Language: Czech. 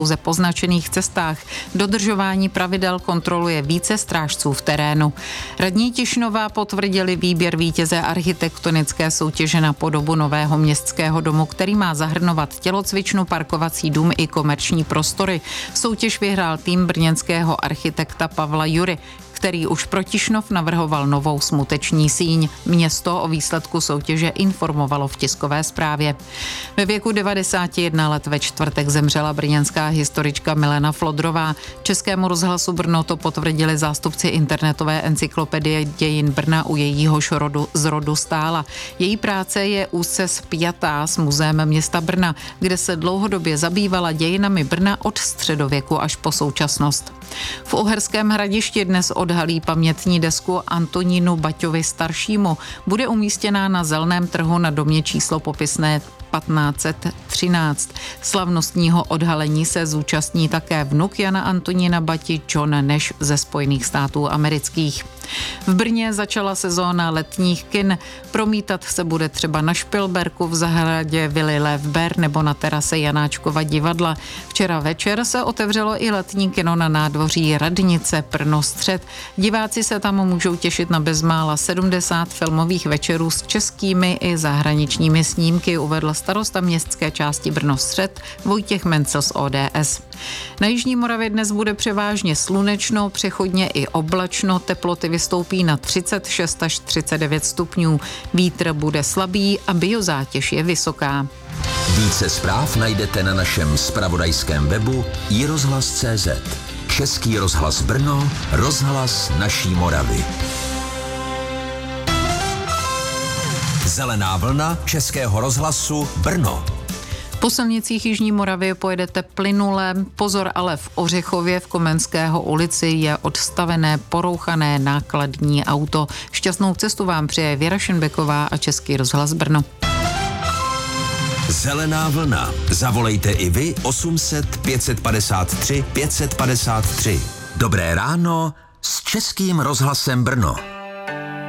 pouze poznačených cestách. Dodržování pravidel kontroluje více strážců v terénu. Radní Tišnová potvrdili výběr vítěze architektonické soutěže na podobu nového městského domu, který má zahrnovat tělocvičnu, parkovací dům i komerční prostory. Soutěž vyhrál tým brněnského architekta Pavla Jury, který už pro Tišnov navrhoval novou smuteční síň. Město o výsledku soutěže informovalo v tiskové zprávě. Ve věku 91 let ve čtvrtek zemřela brněnská historička Milena Flodrová. Českému rozhlasu Brno to potvrdili zástupci internetové encyklopedie dějin Brna, u jejíhož zrodu stála. Její práce je úzce spjatá s muzeem města Brna, kde se dlouhodobě zabývala dějinami Brna od středověku až po současnost. V Uherském Hradišti dnes odhalí pamětní desku Antonínu Baťovi staršímu. Bude umístěná na Zelném trhu na domě číslo popisné 1513. Slavnostního odhalení se zúčastní také vnuk Jana Antonína Bati John Nash ze Spojených států amerických. V Brně začala sezóna letních kin. Promítat se bude třeba na Špilberku, v zahradě Vily Lev Ber nebo na terase Janáčkova divadla. Včera večer se otevřelo i letní kino na nádvoří Radnice Brno Střed. Diváci se tam můžou těšit na bezmála 70 filmových večerů s českými i zahraničními snímky, uvedl starosta městské části Brno Střed Vojtěch Mencel z ODS. Na jižní Moravě dnes bude převážně slunečno, přechodně i oblačno, teploty vystoupí na 36 až 39 stupňů. Vítr bude slabý a biozátěž je vysoká. Více zpráv najdete na našem zpravodajském webu iRozhlas.cz. Český rozhlas Brno, rozhlas naší Moravy. Zelená vlna Českého rozhlasu Brno. Po silnicích jižní Moravy pojedete plynule, pozor ale v Ořechově v Komenského ulici je odstavené porouchané nákladní auto. Šťastnou cestu vám přeje Věra Šenbeková a Český rozhlas Brno. Zelená vlna. Zavolejte i vy 800 553 553. Dobré ráno s Českým rozhlasem Brno.